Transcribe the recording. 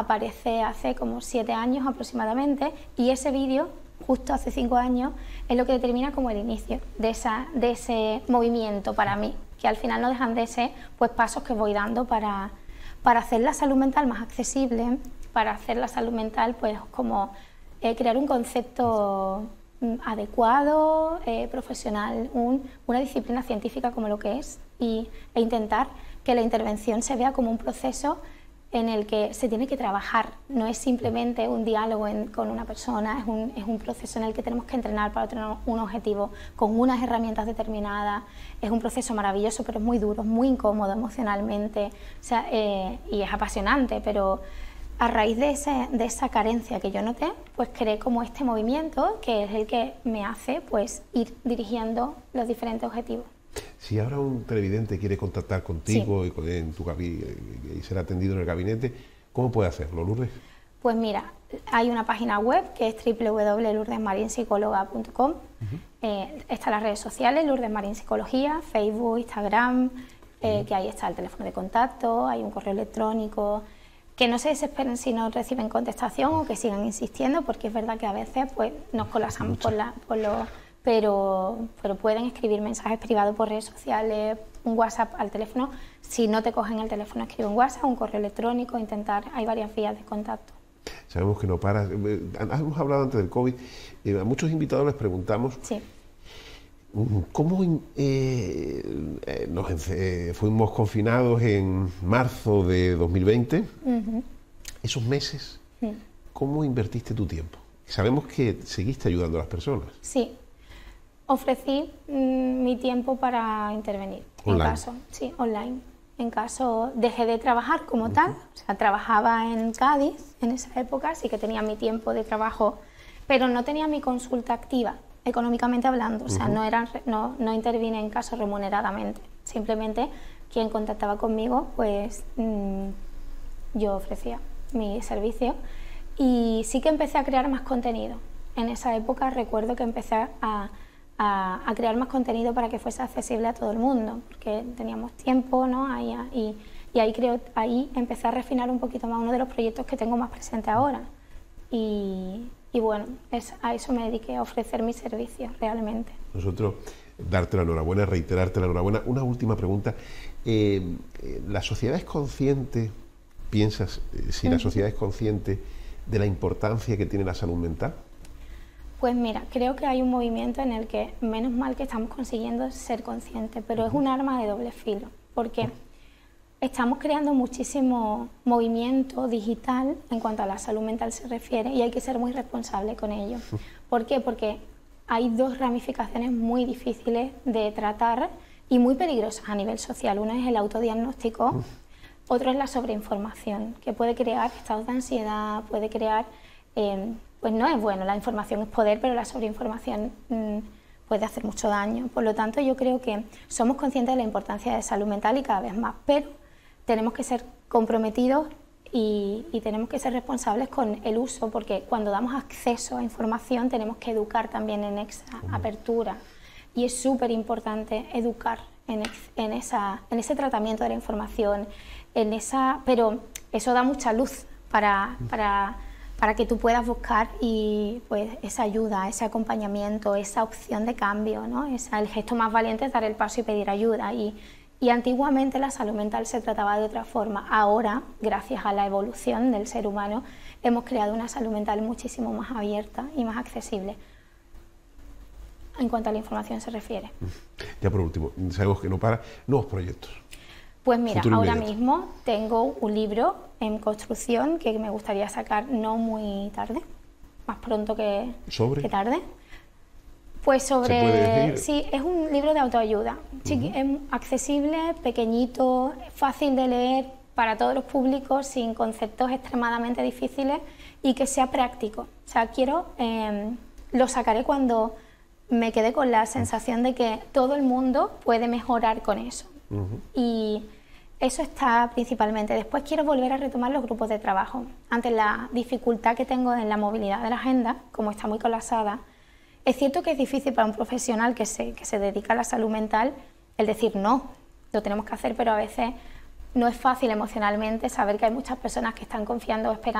aparece hace como 7 años aproximadamente, y ese vídeo, justo hace 5 años, es lo que determina como el inicio de ese movimiento para mí, que al final no dejan de ser pues pasos que voy dando para hacer la salud mental más accesible, para hacer la salud mental pues como crear un concepto adecuado, profesional, una disciplina científica como lo que es, e intentar que la intervención se vea como un proceso en el que se tiene que trabajar, no es simplemente un diálogo con una persona, es un proceso en el que tenemos que entrenar para tener un objetivo con unas herramientas determinadas. Es un proceso maravilloso, pero es muy duro, muy incómodo emocionalmente, o sea, y es apasionante, pero a raíz de esa carencia que yo noté, pues creé como este movimiento que es el que me hace pues ir dirigiendo los diferentes objetivos. Si ahora un televidente quiere contactar contigo Sí. y ser atendido en el gabinete, ¿cómo puede hacerlo, Lourdes? Pues mira, hay una página web que es www.lourdesmarinpsicóloga.com. Están las redes sociales, Lourdes Marín Psicología, Facebook, Instagram, que ahí está el teléfono de contacto, hay un correo electrónico. Que no se desesperen si no reciben contestación o que sigan insistiendo, porque es verdad que a veces pues, nos colapsamos pero pueden escribir mensajes privados por redes sociales, un WhatsApp al teléfono. Si no te cogen el teléfono, escribe un WhatsApp, un correo electrónico, hay varias vías de contacto. Sabemos que no para. Hemos hablado antes del COVID, a muchos invitados les preguntamos Sí. cómo fuimos confinados en marzo de 2020, esos meses, ¿cómo invertiste tu tiempo? Sabemos que seguiste ayudando a las personas. Sí. Ofrecí mi tiempo para intervenir. Online. Online. En caso dejé de trabajar como tal, o sea, trabajaba en Cádiz en esa época, sí que tenía mi tiempo de trabajo, pero no tenía mi consulta activa, económicamente hablando, o sea, no intervine en caso remuneradamente, simplemente quien contactaba conmigo, pues yo ofrecía mi servicio y sí que empecé a crear más contenido. En esa época recuerdo que empecé a crear más contenido para que fuese accesible a todo el mundo, porque teníamos tiempo, ¿no? Y ahí empecé a refinar un poquito más uno de los proyectos que tengo más presente ahora. Y bueno, a eso me dediqué, a ofrecer mis servicios realmente. Nosotros darte la enhorabuena, reiterarte la enhorabuena. Una última pregunta. ¿La sociedad es consciente, piensas, si la sociedad es consciente de la importancia que tiene la salud mental? Pues mira, creo que hay un movimiento en el que, menos mal que estamos consiguiendo ser conscientes, pero es un arma de doble filo, porque estamos creando muchísimo movimiento digital en cuanto a la salud mental se refiere y hay que ser muy responsable con ello. ¿Por qué? Porque hay dos ramificaciones muy difíciles de tratar y muy peligrosas a nivel social. Una es el autodiagnóstico, otro es la sobreinformación, que puede crear estados de ansiedad, puede crear... pues no es bueno, la información es poder, pero la sobreinformación puede hacer mucho daño. Por lo tanto, yo creo que somos conscientes de la importancia de salud mental y cada vez más, pero tenemos que ser comprometidos y tenemos que ser responsables con el uso, porque cuando damos acceso a información tenemos que educar también en esa apertura y es súper importante educar en ese tratamiento de la información, pero eso da mucha luz para que tú puedas buscar y pues esa ayuda, ese acompañamiento, esa opción de cambio, ¿no? El gesto más valiente es dar el paso y pedir ayuda. Y antiguamente la salud mental se trataba de otra forma. Ahora, gracias a la evolución del ser humano, hemos creado una salud mental muchísimo más abierta y más accesible en cuanto a la información se refiere. Ya por último, sabemos que no para, nuevos proyectos. Pues mira, Futuro ahora inmediato. mismo tengo un libro en construcción que me gustaría sacar no muy tarde, más pronto que tarde. Pues ¿Se puede decir? sí, es un libro de autoayuda, es accesible, pequeñito, fácil de leer para todos los públicos, sin conceptos extremadamente difíciles y que sea práctico. O sea, lo sacaré cuando me quede con la sensación de que todo el mundo puede mejorar con eso. Y eso está principalmente. Después quiero volver a retomar los grupos de trabajo. Ante la dificultad que tengo en la movilidad de la agenda, como está muy colapsada, es cierto que es difícil para un profesional que se dedica a la salud mental el decir no, lo tenemos que hacer, pero a veces no es fácil emocionalmente saber que hay muchas personas que están confiando o esperando